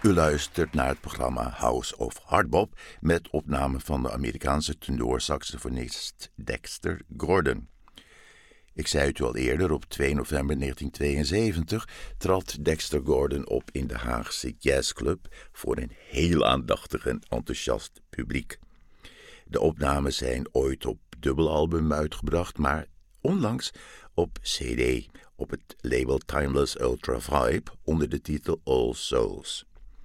U luistert naar het programma House of Hardbop met opname van de Amerikaanse tenorsaxofonist Dexter Gordon. Ik zei het u al eerder, op 2 november 1972 trad Dexter Gordon op in de Haagse Jazzclub voor een heel aandachtig en enthousiast publiek. De opnames zijn ooit op dubbelalbum uitgebracht, maar onlangs op CD op het label Timeless Ultra Vibe onder de titel All Souls.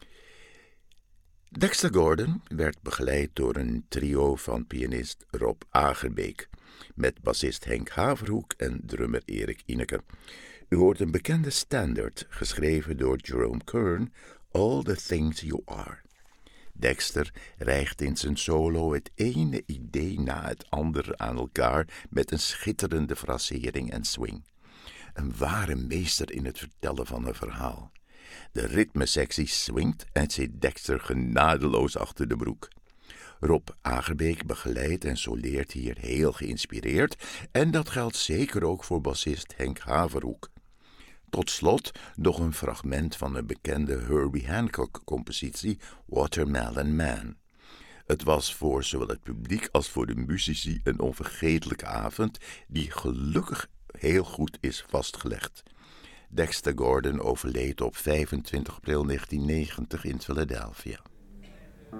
Dexter Gordon werd begeleid door een trio van pianist Rob Agerbeek, met bassist Henk Haverhoek en drummer Erik Ineke. U hoort een bekende standaard, geschreven door Jerome Kern, All the Things You Are. Dexter rijgt in zijn solo het ene idee na het andere aan elkaar met een schitterende frasering en swing. Een ware meester in het vertellen van een verhaal. De ritmesectie swingt en zit Dexter genadeloos achter de broek. Rob Agerbeek begeleidt en soleert hier heel geïnspireerd en dat geldt zeker ook voor bassist Henk Haverhoek. Tot slot nog een fragment van een bekende Herbie Hancock-compositie Watermelon Man. Het was voor zowel het publiek als voor de muzici een onvergetelijke avond die gelukkig heel goed is vastgelegd. Dexter Gordon overleed op 25 april 1990 in Philadelphia.